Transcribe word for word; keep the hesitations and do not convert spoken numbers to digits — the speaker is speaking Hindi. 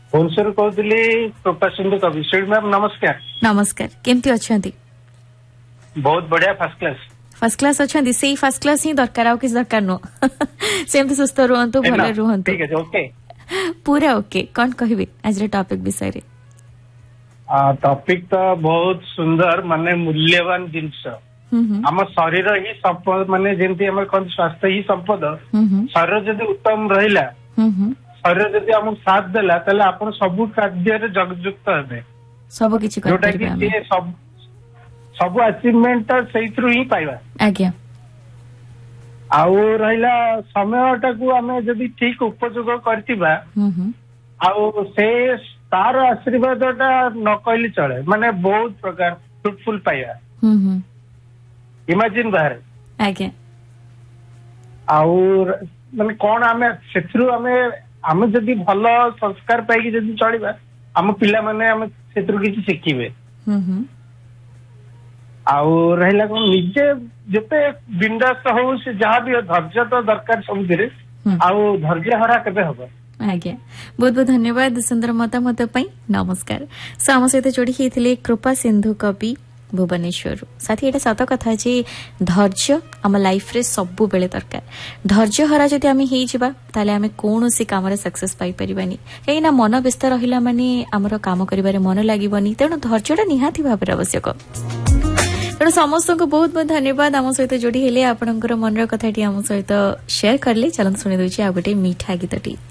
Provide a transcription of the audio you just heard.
भुवनेश्वर कहूली कृपा सिंधु कवि सुनील मैम नमस्कार। नमस्कार केमती अच्छी? बहुत बढ़िया फर्स्ट क्लास फर्स्ट क्लास अच्छी से फर्स्ट क्लास ही दरकार आउ किसी दरकार नो सेमती सुस्थ रुहतु भले रुहतु ठीक है ओके पूरा ओके कौन कहबे आज रे टॉपिक विषय रे? टॉपिक तो बहुत सुंदर माने मूल्यवान जिनस आम शरीर ही संपद माने जेमती हमर कोन स्वास्थ्य ही संपद शरीर जदि उत्तम रहिला शरीर जदि हमर साथ देला तले आपण सब कार्य रे जगजुक्त हेबे सब किछि कर जोटा कि सब सब अचीवमेंट सेइथरु ही पाइबा आज्ञा आउ रहिला समयटा को आमे जदि ठीक उपयोग करतिबा आउ से तार आशीर्वादटा न कहली चले माने बहुत प्रकार फ्रूटफुल पाइबा इमेजिन बाहर आज्ञा आउ माने कोन आमे सेथरु आमे आमे जदि भलो संस्कार पाइकी जदि चलिबा आम पिला माने आमे सेथरु किछि शिखिबे आउ रहिला कोन निजे जते बिंदास हो से जहाँ भी धैर्य तो दरकार सबुदिरे आउ धैर्य हरा केबे हबो आज्ञा बहुत बहुत धन्यवाद सुंदर मतामत पई नमस्कार सो आम सहित जोड़ी होइथिले कृपा सिंधु कवि भुवनेश्वर साथी एटा सत कथा जे धैर्य आम लाइफ रे सबु बेले दरकार धैर्य हरा जदि आमे हेइ जिबा ताले आमे कोनोसी काम रे सक्सेस पाई परिबानी कहीं ना मन व्यस्त रहिला माने हमरो काम करिबारे मन लागिबनी तेणु धैर्यटा निहाती भाबरे आवश्यक तेणु समस्त को बहुत बहुत धन्यवाद आम सहित जोड़ी हेले आपनकर मनर कथाटी आम सहित शेयर करले चलन सुनि दोछि आ गोटे मीठा गीतटी।